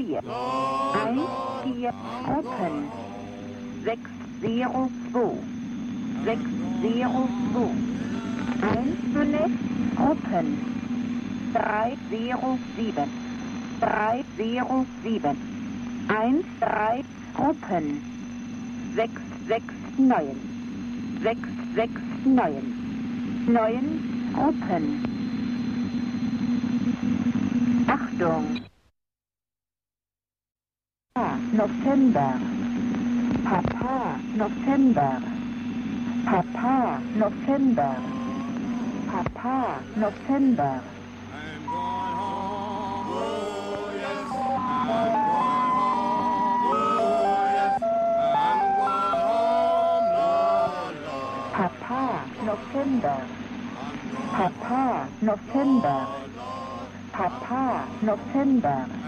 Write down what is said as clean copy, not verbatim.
4. 1, 4, Gruppen. 602. 602. 1, Gruppen. 307. 307. 1, 3, Gruppen. 669. 669. 9 Gruppen. Achtung! November. Papa, November. Papa, November. Papa, November. Papa, November. Papa, November. Papa, November.